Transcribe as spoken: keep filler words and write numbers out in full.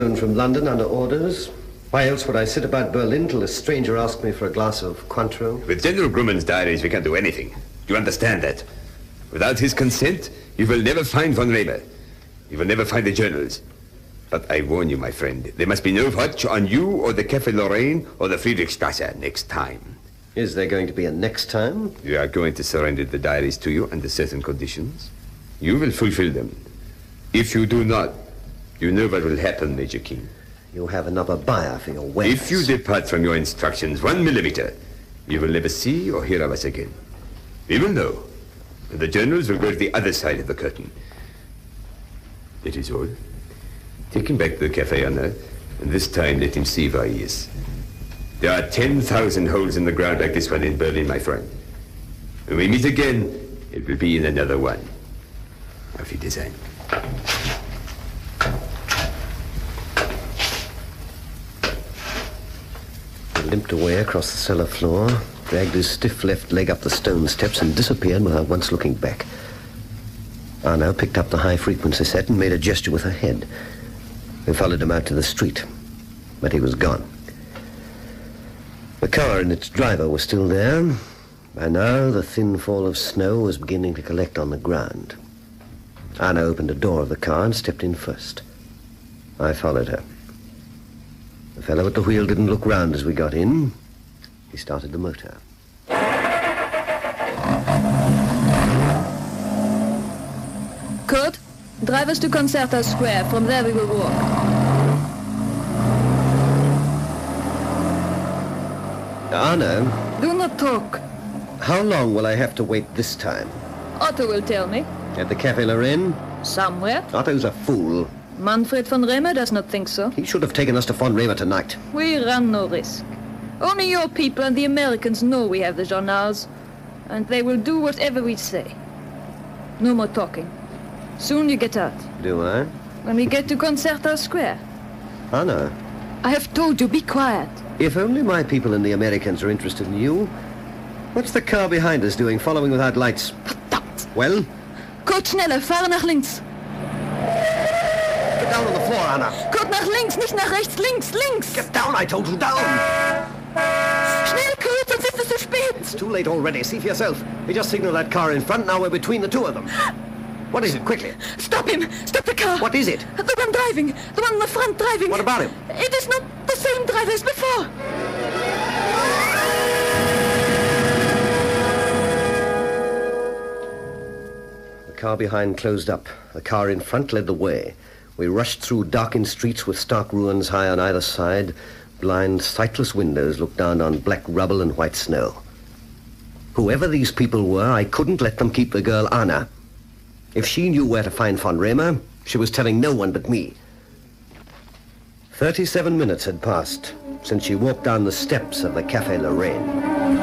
From London under orders. Why else would I sit about Berlin till a stranger asked me for a glass of Cointreau? With General Grumman's diaries, we can't do anything. Do you understand that? Without his consent, you will never find von Rehmer. You will never find the journals. But I warn you, my friend, there must be no watch on you or the Café Lorraine or the Friedrichstrasse next time. Is there going to be a next time? We are going to surrender the diaries to you under certain conditions. You will fulfill them. If you do not, you know what will happen, Major King. You have another buyer for your wares. If you depart from your instructions one millimeter, you will never see or hear of us again. We will know. And the journals will go to the other side of the curtain. It is all. Take him back to the Café Anna, and this time let him see where he is. There are ten thousand holes in the ground like this one in Berlin, my friend. When we meet again, it will be in another one. Auf Wiedersehen. He limped away across the cellar floor, dragged his stiff left leg up the stone steps, and disappeared without once looking back. Anna picked up the high-frequency set and made a gesture with her head. We followed him out to the street, but he was gone. The car and its driver were still there. By now, the thin fall of snow was beginning to collect on the ground. Anna opened the door of the car and stepped in first. I followed her. The fellow at the wheel didn't look round as we got in. He started the motor. Kurt, drive us to Concerta Square. From there we will walk. Anna? Do not talk. How long will I have to wait this time? Otto will tell me. At the Café Lorraine? Somewhere. Otto's a fool. Manfred von Rehmer does not think so. He should have taken us to von Rehmer tonight. We run no risk. Only your people and the Americans know we have the journals, and they will do whatever we say. No more talking. Soon you get out. Do I? When we get to Concerta Square. Anna. I have told you, be quiet. If only my people and the Americans are interested in you. What's the car behind us doing, following without lights? Verdammt! Well? Kurt, schneller, fahre nach links. Get down on the floor, Anna. Kurt, nach links, nicht nach rechts, links, links. Get down, I told you, down. Schnell, Kurt, sonst ist es zu spät. It's too late already. See for yourself. We just signaled that car in front. Now we're between the two of them. What is it? Quickly. Stop him. Stop the car. What is it? The one driving. The one in the front driving. What about him? It is not the same driver as before. The car behind closed up. The car in front led the way. We rushed through darkened streets with stark ruins high on either side. Blind, sightless windows looked down on black rubble and white snow. Whoever these people were, I couldn't let them keep the girl Anna. If she knew where to find von Rehmer, she was telling no one but me. Thirty-seven minutes had passed since she walked down the steps of the Café Lorraine.